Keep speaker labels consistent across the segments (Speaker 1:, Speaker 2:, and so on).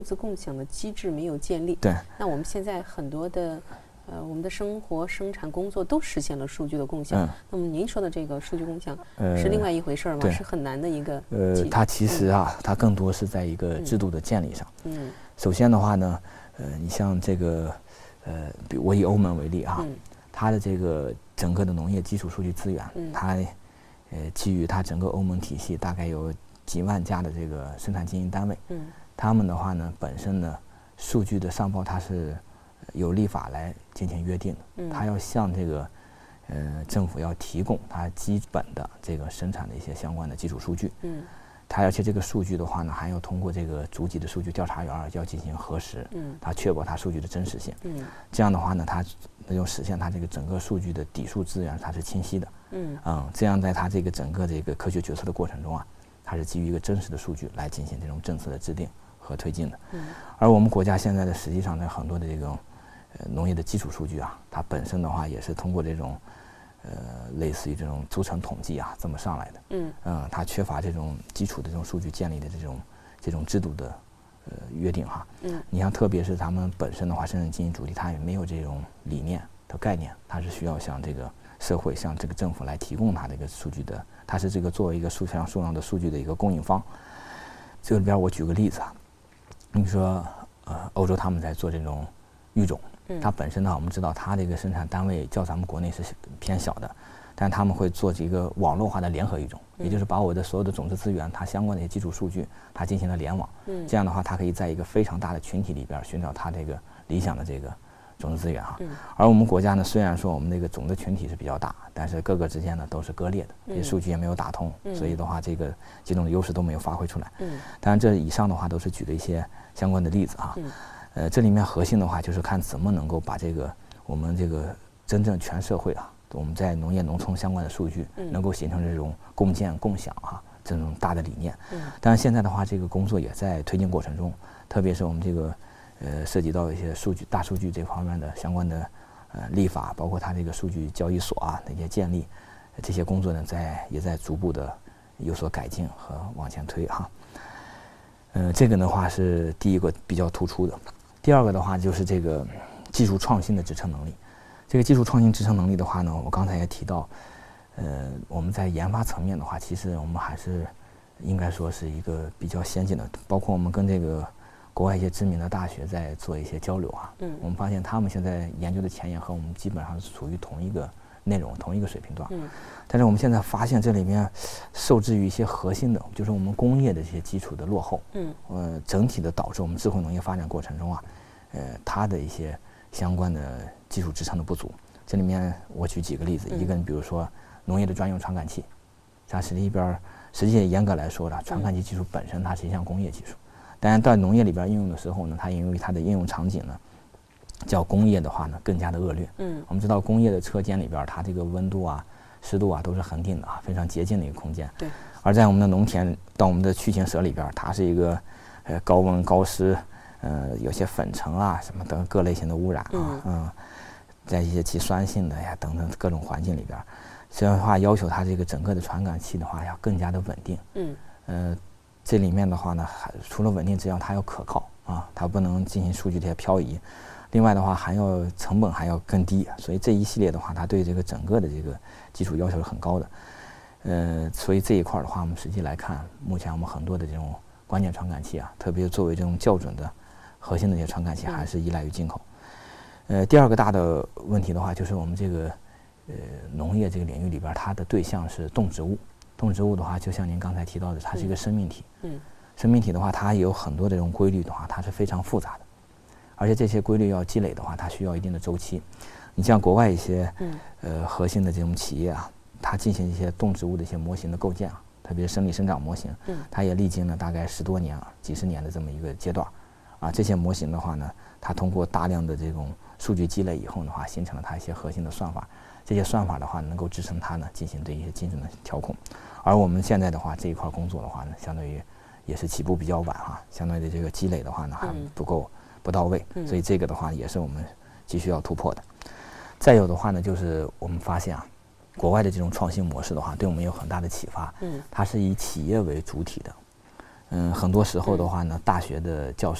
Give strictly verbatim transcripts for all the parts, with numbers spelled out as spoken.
Speaker 1: 数字共享的机制没有建立。
Speaker 2: 对。
Speaker 1: 那我们现在很多的，呃，我们的生活、生产、工作都实现了数据的共享。嗯、那么您说的这个数据共享是另外一回事儿吗？
Speaker 2: 呃、
Speaker 1: 是很难的一个。
Speaker 2: 呃，它其实啊，嗯、它更多是在一个制度的建立上。
Speaker 1: 嗯。
Speaker 2: 首先的话呢，呃，你像这个，呃，比我以欧盟为例啊，嗯、它的这个整个的农业基础数据资源，嗯、它，呃，基于它整个欧盟体系，大概有几万家的这个生产经营单位。嗯。他们的话呢，本身呢，数据的上报它是有立法来进行约定的，嗯、它要向这个呃政府要提供它基本的这个生产的一些相关的基础数据，嗯，它而且这个数据的话呢，还要通过这个逐级的数据调查员要进行核实，嗯，它确保它数据的真实性，嗯，这样的话呢，它能够实现它这个整个数据的底数资源它是清晰的，嗯，嗯，这样在它这个整个这个科学决策的过程中啊，它是基于一个真实的数据来进行这种政策的制定和推进的，嗯，而我们国家现在的实际上呢，很多的这种呃农业的基础数据啊，它本身的话也是通过这种呃类似于这种组成统计啊这么上来的，嗯，嗯，它缺乏这种基础的这种数据建立的这种这种制度的呃约定哈，嗯，你像特别是他们本身的话，生产经营主体它也没有这种理念的概念，它是需要向这个社会向这个政府来提供它这个数据的，它是这个作为一个数量数量的数据的一个供应方。这里边我举个例子啊。你说，呃，欧洲他们在做这种育种，嗯、它本身呢，我们知道它这个生产单位较咱们国内是偏小的，但他们会做这个网络化的联合育种，嗯、也就是把我的所有的种子资源，它相关的一些基础数据，它进行了联网，嗯、这样的话，它可以在一个非常大的群体里边寻找它这个理想的这个种子资源哈。嗯、而我们国家呢，虽然说我们那个种子群体是比较大，但是各个之间呢都是割裂的，这些数据也没有打通，嗯、所以的话，这个几种的优势都没有发挥出来。嗯，当然这以上的话都是举了一些相关的例子啊，嗯、呃，这里面核心的话就是看怎么能够把这个我们这个真正全社会啊，我们在农业农村相关的数据，嗯、能够形成这种共建共享啊这种大的理念。嗯，但是现在的话，这个工作也在推进过程中，特别是我们这个呃涉及到一些数据大数据这方面的相关的呃立法，包括它这个数据交易所啊的一些建立，这些工作呢在也在逐步的有所改进和往前推哈。呃，这个的话是第一个比较突出的，第二个的话就是这个技术创新的支撑能力。这个技术创新支撑能力的话呢，我刚才也提到，呃，我们在研发层面的话，其实我们还是应该说是一个比较先进的，包括我们跟这个国外一些知名的大学在做一些交流啊，嗯，我们发现他们现在研究的前沿和我们基本上是处于同一个内容、同一个水平段，嗯，但是我们现在发现这里面受制于一些核心的，就是我们工业的这些基础的落后，嗯，呃，整体的导致我们智慧农业发展过程中啊，呃，它的一些相关的基础支撑的不足。这里面我举几个例子，嗯、一个比如说农业的专用传感器，它实际边实际严格来说呢，传感器技术本身它是一项工业技术，但是到农业里边应用的时候呢，它因为它的应用场景呢，较工业的话呢更加的恶劣。嗯，我们知道工业的车间里边，它这个温度啊、湿度啊都是恒定的啊，非常洁净的一个空间。对。而在我们的农田，到我们的驱禽舍里边，它是一个呃高温高湿，呃有些粉尘啊什么等各类型的污染啊，嗯，嗯在一些其酸性的呀等等各种环境里边，这样的话要求它这个整个的传感器的话要更加的稳定。嗯。呃，这里面的话呢，还除了稳定之外，它要可靠啊，它不能进行数据这些漂移。另外的话，还要成本还要更低，所以这一系列的话，它对这个整个的这个基础要求是很高的。呃，所以这一块的话，我们实际来看，目前我们很多的这种关键传感器啊，特别作为这种校准的核心的这些传感器，还是依赖于进口。呃，第二个大的问题的话，就是我们这个呃农业这个领域里边，它的对象是动植物。动植物的话，就像您刚才提到的，它是一个生命体。嗯。生命体的话，它有很多这种规律的话，它是非常复杂的。而且这些规律要积累的话，它需要一定的周期。你像国外一些呃核心的这种企业啊，它进行一些动植物的一些模型的构建啊，特别是生理生长模型，它也历经了大概十多年啊、几十年的这么一个阶段啊。这些模型的话呢，它通过大量的这种数据积累以后的话，形成了它一些核心的算法。这些算法的话，能够支撑它呢进行对一些精准的调控。而我们现在的话，这一块工作的话呢，相对于也是起步比较晚哈，相对的这个积累的话呢还不够。不到位，所以这个的话也是我们急需要突破的。再有的话呢，就是我们发现啊，国外的这种创新模式的话，对我们有很大的启发。嗯，它是以企业为主体的。嗯，很多时候的话呢，大学的教授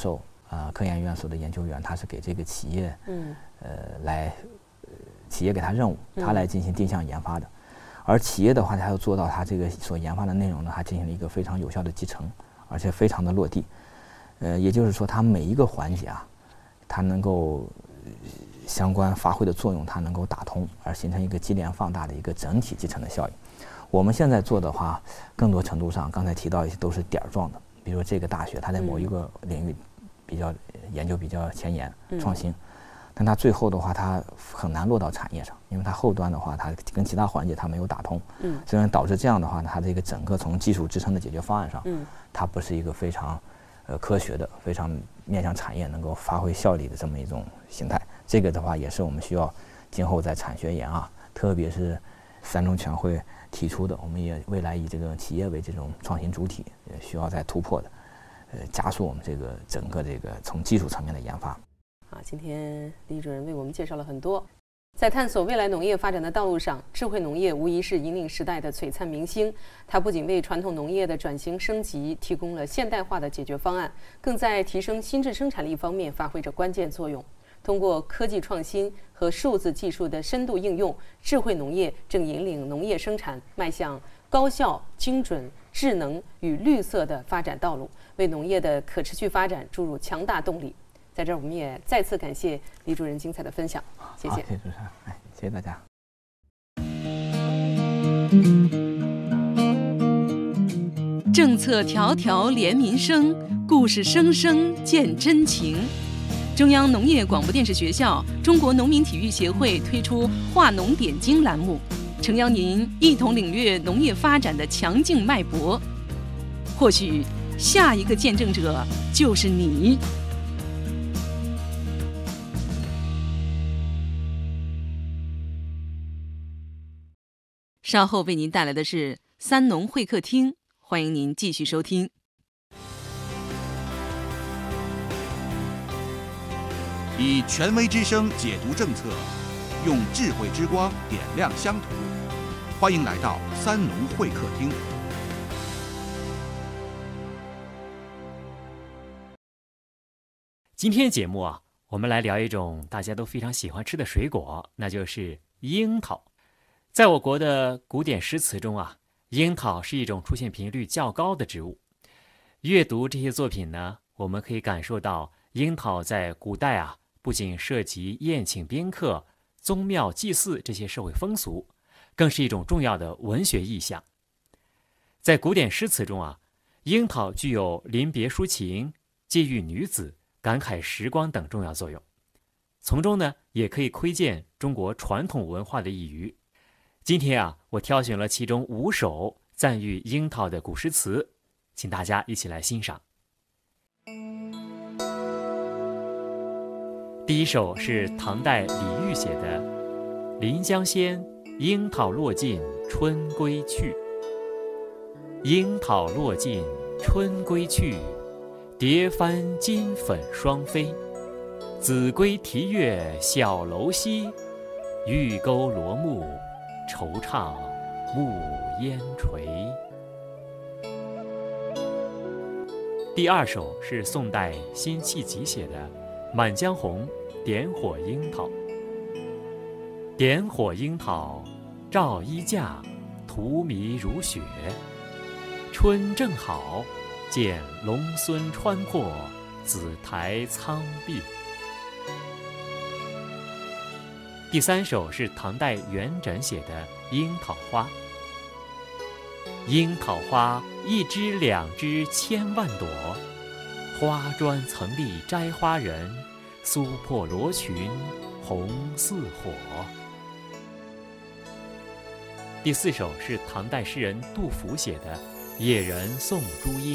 Speaker 2: 啊、呃、科研院所的研究员，他是给这个企业，嗯，呃，来，呃，企业给他任务，他来进行定向研发的。嗯、而企业的话，他要做到他这个所研发的内容呢，还进行了一个非常有效的集成，而且非常的落地。呃，也就是说，它每一个环节啊，它能够相关发挥的作用，它能够打通，而形成一个接连放大的一个整体集成的效应。我们现在做的话，更多程度上，刚才提到一些都是点儿状的，比如这个大学，它在某一个领域比较研究比较前沿、创新，但它最后的话，它很难落到产业上，因为它后端的话，它跟其他环节它没有打通，嗯，所以导致这样的话，它这个整个从技术支撑的解决方案上，嗯，它不是一个非常呃科学的、非常面向产业能够发挥效力的这么一种形态。这个的话，也是我们需要今后在产学研啊，特别是三中全会提出的，我们也未来以这个企业为这种创新主体，也需要再突破的，呃，加速我们这个整个这个从技术层面的研发。
Speaker 1: 啊，今天李主任为我们介绍了很多，在探索未来农业发展的道路上，智慧农业无疑是引领时代的璀璨明星。它不仅为传统农业的转型升级提供了现代化的解决方案，更在提升新质生产力方面发挥着关键作用。通过科技创新和数字技术的深度应用，智慧农业正引领农业生产迈向高效、精准、智能与绿色的发展道路，为农业的可持续发展注入强大动力。在这儿，我们也再次感谢李主任精彩的分享，谢谢。
Speaker 2: 谢谢主持人，哎，谢谢大家。
Speaker 3: 政策条条连民生，故事声声见真情。中央农业广播电视学校、中国农民体育协会推出“话农点睛”栏目，诚邀您一同领略农业发展的强劲脉搏。或许下一个见证者就是你。稍后为您带来的是三农会客厅，欢迎您继续收听。
Speaker 4: 以权威之声解读政策，用智慧之光点亮乡土。欢迎来到三农会客厅。
Speaker 5: 今天节目啊，我们来聊一种大家都非常喜欢吃的水果，那就是樱桃。在我国的古典诗词中啊，樱桃是一种出现频率较高的植物。阅读这些作品呢，我们可以感受到樱桃在古代啊，不仅涉及宴请宾客、宗庙祭祀这些社会风俗，更是一种重要的文学意象。在古典诗词中啊，樱桃具有临别抒情、寄寓女子、感慨时光等重要作用。从中呢，也可以窥见中国传统文化的一隅。今天啊，我挑选了其中五首赞誉樱桃的古诗词，请大家一起来欣赏。第一首是唐代李煜写的《临江仙·樱桃落尽春归去》。樱桃落尽春归去，蝶翻金粉双飞。子规啼月小楼西，玉钩罗幕惆怅暮烟垂。第二首是宋代辛弃疾写的《满江红·点火樱桃》。点火樱桃照衣架，荼蘼如雪。春正好，见龙孙穿破紫台苍壁。第三首是唐代元稹写的《樱桃花》。樱桃花一枝两枝千万朵，花砖层立摘花人，酥破罗裙红似火。第四首是唐代诗人杜甫写的《野人送朱樱》。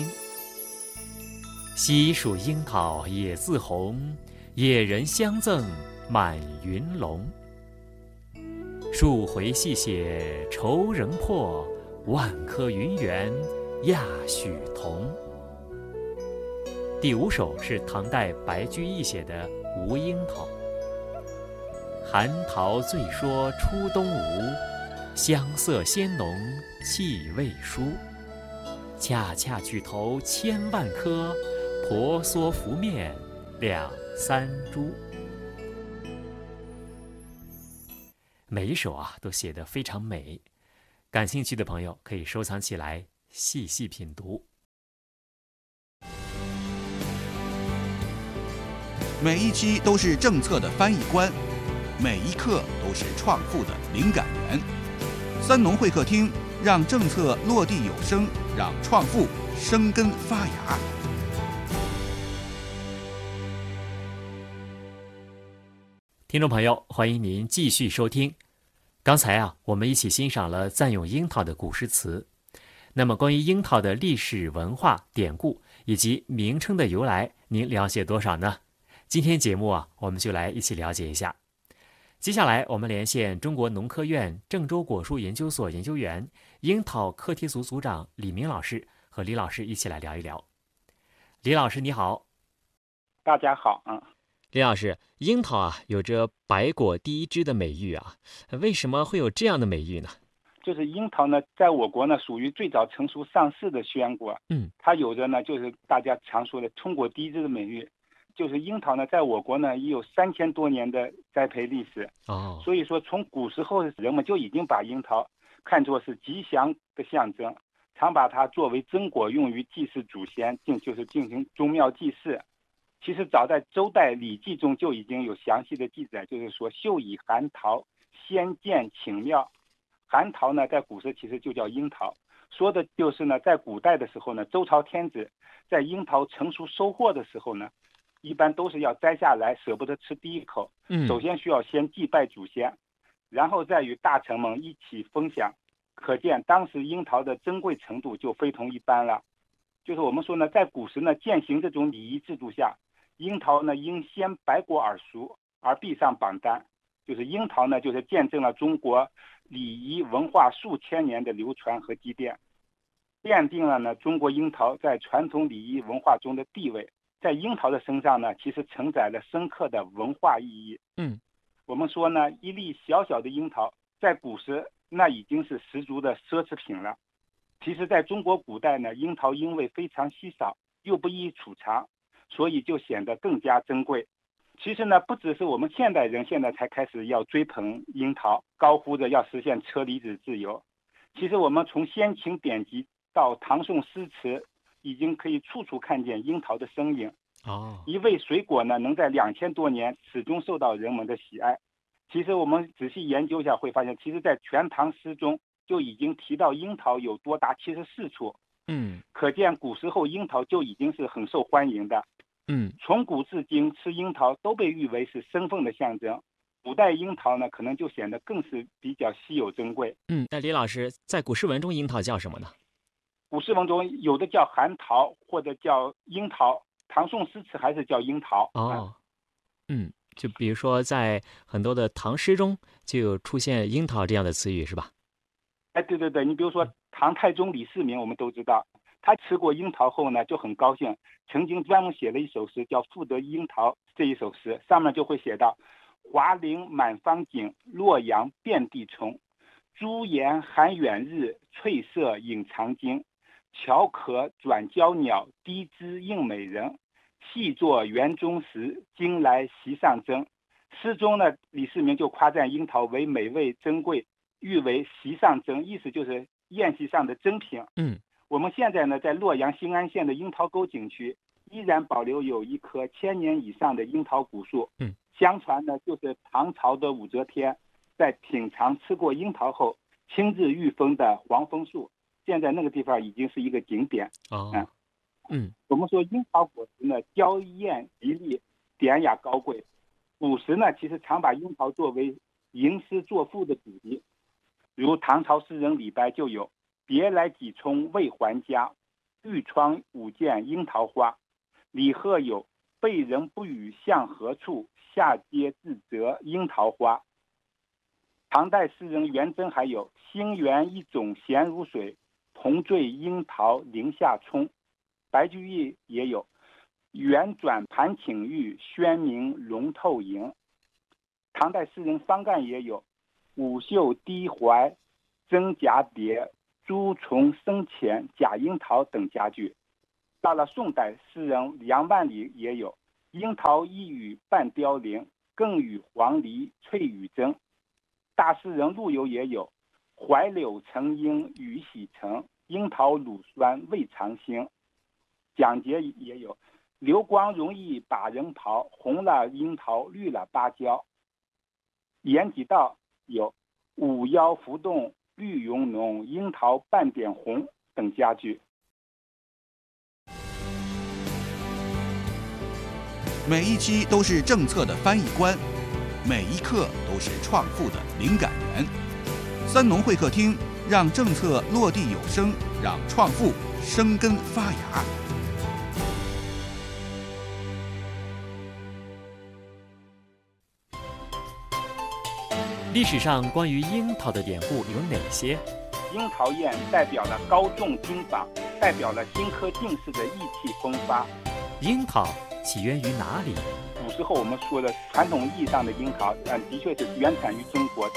Speaker 5: 西蜀樱桃野自红，野人相赠满云笼。数回细写愁仍破，万颗云缘亚许同。第五首是唐代白居易写的《吴樱桃》。寒桃醉说初东吴，香色鲜浓气未舒。恰恰举头千万颗，婆娑拂面两三株。每一首啊都写得非常美，感兴趣的朋友可以收藏起来细细品读。
Speaker 4: 每一期都是政策的翻译官，每一刻都是创富的灵感源。三农会客厅，让政策落地有声，让创富生根发芽。
Speaker 5: 听众朋友，欢迎您继续收听。刚才啊，我们一起欣赏了赞咏樱桃的古诗词。那么，关于樱桃的历史文化典故以及名称的由来，您了解多少呢？今天节目啊，我们就来一起了解一下。接下来，我们连线中国农科院郑州果树研究所研究员、樱桃课题组组长李明老师，和李老师一起来聊一聊。李老师，你好。
Speaker 6: 大家好啊。
Speaker 5: 李老师，樱桃啊有着百果第一枝的美誉啊，为什么会有这样的美誉呢？
Speaker 6: 就是樱桃呢，在我国呢属于最早成熟上市的鲜果，
Speaker 5: 嗯，
Speaker 6: 它有着呢就是大家常说的中国第一枝的美誉。就是樱桃呢，在我国呢已有三千多年的栽培历史
Speaker 5: 哦，
Speaker 6: 所以说从古时候人们就已经把樱桃看作是吉祥的象征，常把它作为真果用于祭祀祖先，进就是进行宗庙祭祀。其实早在周代《礼记》中就已经有详细的记载，就是说秀以寒桃，先见请庙。寒桃呢，在古时其实就叫樱桃，说的就是呢，在古代的时候呢，周朝天子在樱桃成熟收获的时候呢，一般都是要摘下来，舍不得吃第一口。
Speaker 5: 嗯，
Speaker 6: 首先需要先祭拜祖先，然后再与大臣们一起分享。可见当时樱桃的珍贵程度就非同一般了。就是我们说呢，在古时呢，践行这种礼仪制度下，樱桃呢应先百果而熟，而必上榜单。就是樱桃呢，就是见证了中国礼仪文化数千年的流传和积淀，奠定了呢中国樱桃在传统礼仪文化中的地位。在樱桃的身上呢，其实承载了深刻的文化意义。
Speaker 5: 嗯，
Speaker 6: 我们说呢，一粒小小的樱桃，在古时那已经是十足的奢侈品了。其实在中国古代呢，樱桃因为非常稀少，又不易储藏，所以就显得更加珍贵。其实呢，不只是我们现代人现在才开始要追捧樱桃，高呼着要实现车厘子自由。其实我们从先秦典籍到唐宋诗词，已经可以处处看见樱桃的身影。
Speaker 5: 哦，
Speaker 6: 一味水果呢，能在两千多年始终受到人们的喜爱。其实我们仔细研究一下，会发现，其实在全唐诗中就已经提到樱桃有多达七十四处。
Speaker 5: 嗯，
Speaker 6: 可见古时候樱桃就已经是很受欢迎的。
Speaker 5: 嗯，
Speaker 6: 从古至今，吃樱桃都被誉为是身份的象征。古代樱桃呢，可能就显得更是比较稀有珍贵。
Speaker 5: 嗯，那李老师，在古诗文中樱桃叫什么呢？
Speaker 6: 古诗文中有的叫寒桃，或者叫樱桃，唐宋诗词还是叫樱桃。
Speaker 5: 哦，嗯，就比如说在很多的唐诗中就有出现樱桃这样的词语，是吧？
Speaker 6: 哎，对对对，你比如说唐太宗李世民，我们都知道，他吃过樱桃后呢，就很高兴，曾经专门写了一首诗叫《赋得樱桃》。这一首诗上面就会写到：华陵满方景，洛阳遍地葱。朱颜含远日，翠色隐藏经。巧可转娇鸟，低姿应美人。细作园中时，今来席上珍。诗中呢，李世民就夸赞樱桃为美味珍贵，誉为席上珍，意思就是宴席上的珍品。
Speaker 5: 嗯，
Speaker 6: 我们现在呢，在洛阳新安县的樱桃沟景区，依然保留有一棵千年以上的樱桃古树。
Speaker 5: 嗯，
Speaker 6: 相传呢，就是唐朝的武则天在品尝吃过樱桃后，亲自御封的黄枫树。现在那个地方已经是一个景点。
Speaker 5: 哦，
Speaker 6: 嗯，
Speaker 5: 嗯，
Speaker 6: 我们说樱桃果实呢，娇艳吉利，典雅高贵。古时呢，其实常把樱桃作为吟诗作赋的主题，如唐朝诗人李白就有“别来几冲未还家，玉窗舞见樱桃花”。李贺有“被人不语向何处，下阶自折樱桃花”。唐代诗人元贞还有“心园一种咸如水，同醉樱桃林下葱”。白居易也有“圆转盘请玉，宣明龙透莹”。唐代诗人方干也有“舞袖低怀，真蛱蝶，朱重生前假樱桃”等佳句。到了宋代，诗人梁万里也有樱桃一语半凋零，更与黄鹂翠羽争。大诗人陆游也有怀柳成樱雨洗成，樱桃乳酸未尝兴。蒋捷也有流光容易把人刨，红了樱桃绿了芭蕉。严几道有五腰浮动绿茸浓，樱桃半点红等佳句。
Speaker 4: 每一期都是政策的翻译官，每一刻都是创富的灵感源。三农会客厅，让政策落地有声，让创富生根发芽。
Speaker 5: 历史上关于樱桃的典故有哪些？
Speaker 6: 樱桃宴代表了高中金榜，代表了新科进士的意气风发。
Speaker 5: 樱桃起源于哪里？
Speaker 6: 古时候我们说的传统意义上的樱桃，嗯，的确是原产于中国。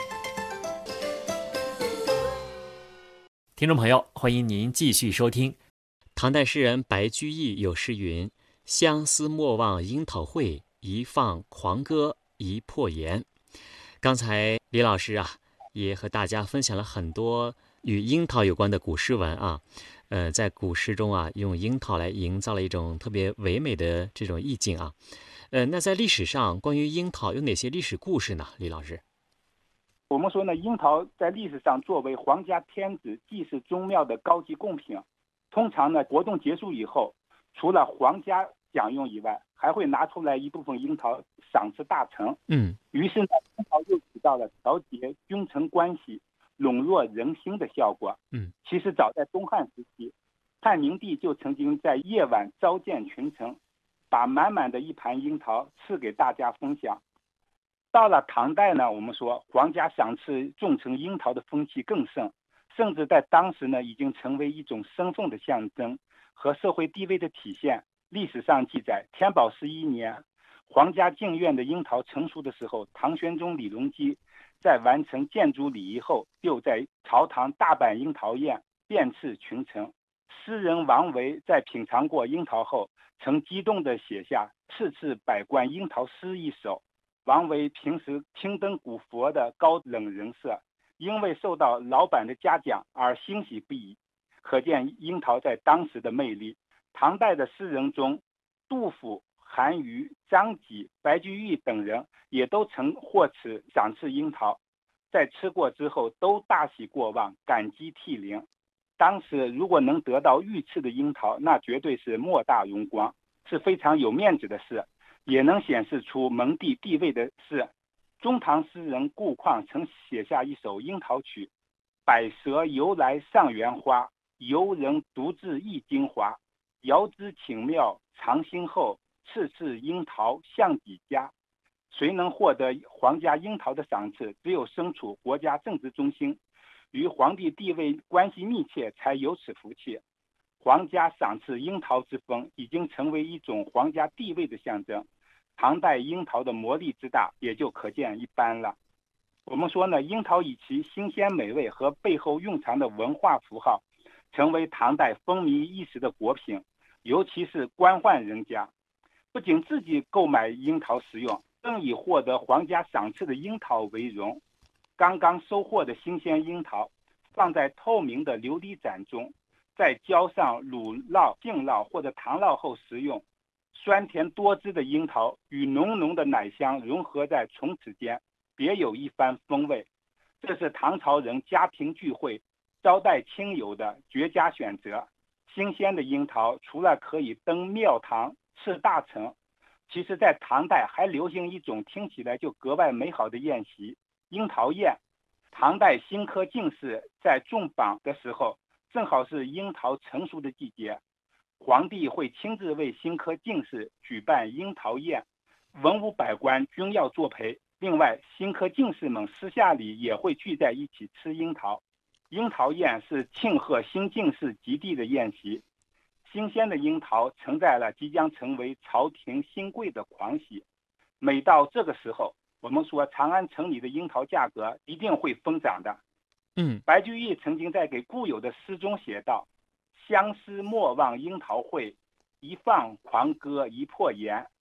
Speaker 5: 听众朋友，欢迎您继续收听。唐代诗人白居易有诗云：“相思莫忘樱桃会，一放狂歌一破颜。”刚才李老师啊，也和大家分享了很多与樱桃有关的古诗文啊。呃，在古诗中啊，用樱桃来营造了一种特别唯美的这种意境啊。呃，那在历史上，关于樱桃有哪些历史故事呢？李老师，
Speaker 6: 我们说呢，樱桃在历史上作为皇家天子祭祀宗庙的高级贡品，通常呢，活动结束以后，除了皇家享用以外，还会拿出来一部分樱桃赏赐大臣。
Speaker 5: 嗯，
Speaker 6: 于是呢，樱桃又起到了调节君臣关系、笼络人心的效果。
Speaker 5: 嗯，
Speaker 6: 其实早在东汉时期，汉明帝就曾经在夜晚召见群臣，把满满的一盘樱桃赐给大家分享。到了唐代呢，我们说皇家赏赐重臣樱桃的风气更盛，甚至在当时呢，已经成为一种身份的象征和社会地位的体现。历史上记载，天宝十一年，皇家进院的樱桃成熟的时候，唐玄宗李隆基在完成建筑礼仪后，就在朝堂大摆樱桃宴，遍赐群臣。诗人王维在品尝过樱桃后，曾激动地写下“次次百官樱桃诗”一首。王维平时青灯古佛的高冷人设，因为受到老板的嘉奖而欣喜不已，可见樱桃在当时的魅力。唐代的诗人中，杜甫、韩愈、张籍、白居易等人也都曾获此赏赐樱桃，在吃过之后都大喜过望，感激涕零。当时如果能得到御赐的樱桃，那绝对是莫大荣光，是非常有面子的事，也能显示出蒙帝地位的事。中唐诗人顾况曾写下一首樱桃曲：百蛇由来上园花，游人独自一金华。遥知请妙藏心厚，次次樱桃向几家。谁能获得皇家樱桃的赏赐，只有身处国家政治中心，与皇帝地位关系密切，才有此福气。皇家赏赐樱桃之风已经成为一种皇家地位的象征，唐代樱桃的魔力之大也就可见一斑了。我们说呢，樱桃以其新鲜美味和背后蕴藏的文化符号，成为唐代风靡一时的果品，尤其是官宦人家，不仅自己购买樱桃食用，更以获得皇家赏赐的樱桃为荣。刚刚收获的新鲜樱桃放在透明的琉璃盏中，再浇上乳酪、杏酪或者糖酪后食用，酸甜多汁的樱桃与浓浓的奶香融合在唇齿间，别有一番风味。这是唐朝人家庭聚会招待亲友的绝佳选择。新鲜的樱桃除了可以登庙堂吃大臣，其实在唐代还流行一种听起来就格外美好的宴席——樱桃宴。唐代新科进士在中榜的时候，正好是樱桃成熟的季节，皇帝会亲自为新科进士举办樱桃宴，文武百官均要作陪。另外，新科进士们私下里也会聚在一起吃樱桃。樱桃宴是庆贺新进士及第的宴席，新鲜的樱桃承载了即将成为朝廷新贵的狂喜。每到这个时候，我们说长安城里的樱桃价格一定会疯涨的。
Speaker 5: 嗯，
Speaker 6: 白居易曾经在给故友的诗中写道：相思莫忘樱桃会，一放狂歌一破颜。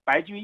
Speaker 6: 白居